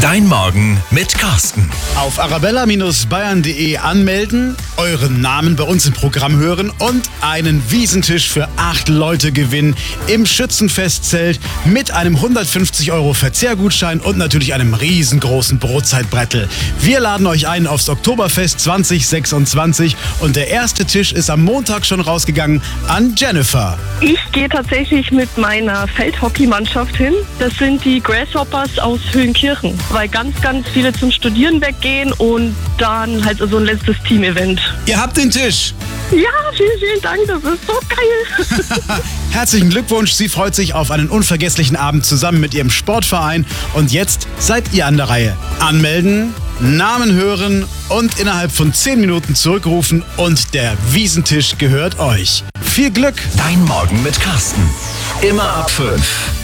Dein Morgen mit Carsten. Auf arabella-bayern.de anmelden, euren Namen bei uns im Programm hören und einen Wiesentisch für 8 Leute gewinnen im Schützenfestzelt mit einem 150 € Verzehrgutschein und natürlich einem riesengroßen Brotzeitbrettel. Wir laden euch ein aufs Oktoberfest 2026 und der erste Tisch ist am Montag schon rausgegangen an Jennifer. Ich gehe tatsächlich mit meiner Feldhockeymannschaft hin. Das sind die Grasshoppers aus Höhenkirchen, weil ganz viele zum Studieren weggehen und dann halt so ein letztes Team-Event. Ihr habt den Tisch! Ja, vielen Dank, das ist so geil. Herzlichen Glückwunsch, sie freut sich auf einen unvergesslichen Abend zusammen mit ihrem Sportverein und jetzt seid ihr an der Reihe. Anmelden, Namen hören und innerhalb von 10 Minuten zurückrufen und der Wiesentisch gehört euch. Viel Glück! Dein Morgen mit Carsten. Immer ab 5.